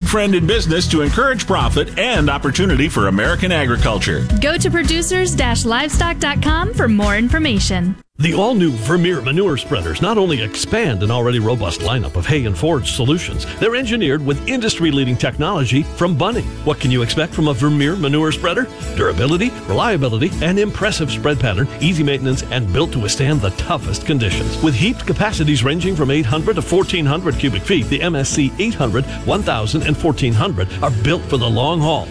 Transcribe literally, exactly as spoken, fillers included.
friend in business to encourage profit and opportunity for American agriculture. Go to producers dash livestock dot com for more information. The all-new Vermeer manure spreaders not only expand an already robust lineup of hay and forage solutions, they're engineered with industry-leading technology from Bunning. What can you expect from a Vermeer manure spreader? Durability, reliability, and impressive spread pattern, easy maintenance, and built to withstand the toughest conditions. With heaped capacities ranging from eight hundred to fourteen hundred cubic feet, the M S C eight hundred, one thousand, and fourteen hundred are built for the long haul.